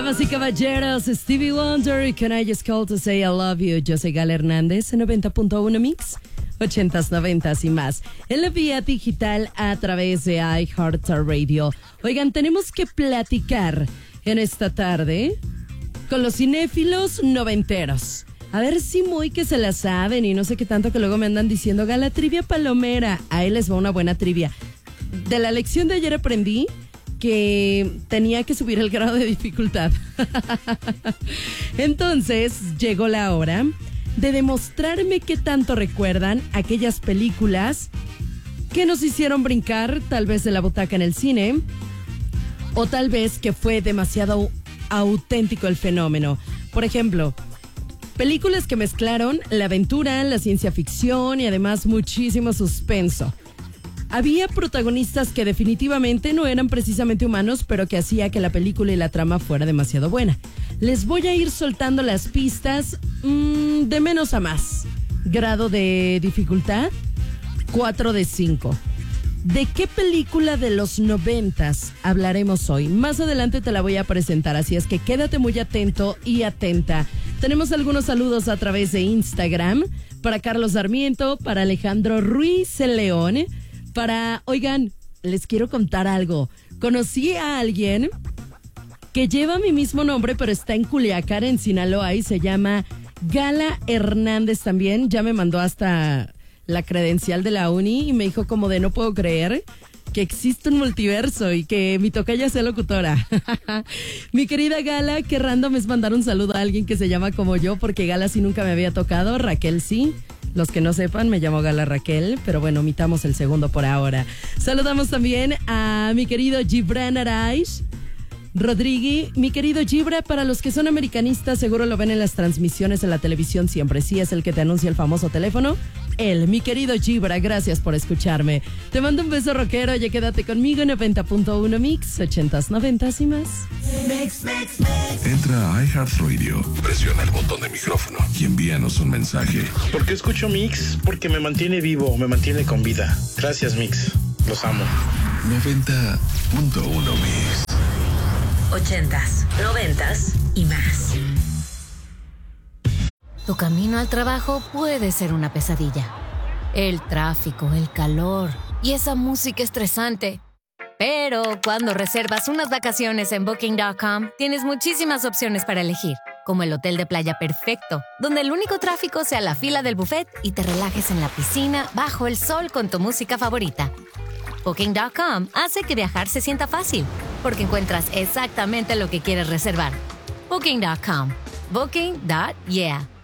Damas y caballeros, Stevie Wonder y Can I Just Call to Say I Love You. Yo soy Gala Hernández en 90.1 Mix, 80s, 90s y más. En la vía digital a través de iHeartRadio. Oigan, tenemos que platicar en esta tarde con los cinéfilos noventeros. A ver si muy que se la saben y no sé qué tanto que luego me andan diciendo, Gala, trivia palomera. Ahí les va una buena trivia. De la lección de ayer aprendí que tenía que subir el grado de dificultad. Entonces llegó la hora de demostrarme qué tanto recuerdan aquellas películas que nos hicieron brincar, tal vez de la butaca en el cine, o tal vez que fue demasiado auténtico el fenómeno. Por ejemplo, películas que mezclaron la aventura, la ciencia ficción y además muchísimo suspenso. Había protagonistas que definitivamente no eran precisamente humanos, pero que hacía que la película y la trama fuera demasiado buena. Les voy a ir soltando las pistas de menos a más. Grado de dificultad, 4 de 5. ¿De qué película de los 90s hablaremos hoy? Más adelante te la voy a presentar, así es que quédate muy atento y atenta. Tenemos algunos saludos a través de Instagram para Carlos Sarmiento, para Alejandro Ruiz León. Oigan, les quiero contar algo. Conocí a alguien que lleva mi mismo nombre, pero está en Culiacán, en Sinaloa, y se llama Gala Hernández también. Ya me mandó hasta la credencial de la uni y me dijo como de no puedo creer que existe un multiverso y que mi tocaya sea locutora. Mi querida Gala, qué random es mandar un saludo a alguien que se llama como yo, porque Gala sí nunca me había tocado, Raquel sí. Los que no sepan, me llamo Gala Raquel, pero bueno, omitamos el segundo por ahora. Saludamos también a mi querido Gibran Araiz Rodríguez. Mi querido Gibra, para los que son americanistas, seguro lo ven en las transmisiones en la televisión siempre. Sí, es el que te anuncia el famoso teléfono. Él, mi querido Gibra, gracias por escucharme. Te mando un beso rockero, ya quédate conmigo en 90.1 Mix, 80s, 90s y más. Mix. Entra a iHeartRadio, presiona el botón de micrófono y envíanos un mensaje. ¿Por qué escucho Mix? Porque me mantiene vivo, me mantiene con vida. Gracias, Mix. Los amo. 90.1 Mix. 80s, 90s y más. Tu camino al trabajo puede ser una pesadilla. El tráfico, el calor y esa música estresante. Pero cuando reservas unas vacaciones en Booking.com, tienes muchísimas opciones para elegir, como el hotel de playa perfecto, donde el único tráfico sea la fila del buffet y te relajes en la piscina bajo el sol con tu música favorita. Booking.com hace que viajar se sienta fácil, porque encuentras exactamente lo que quieres reservar. Booking.com. Booking.yeah.